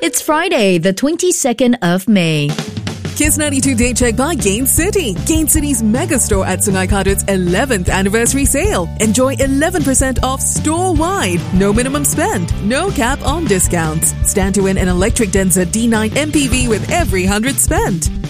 It's Friday, the 22nd of May. Kiss 92 Day Check by Gain City. Gain City's mega store at Sungai Kadut's 11th anniversary sale. Enjoy 11% off store-wide. No minimum spend. No cap on discounts. Stand to win an electric Denza D9 MPV with every 100 spent.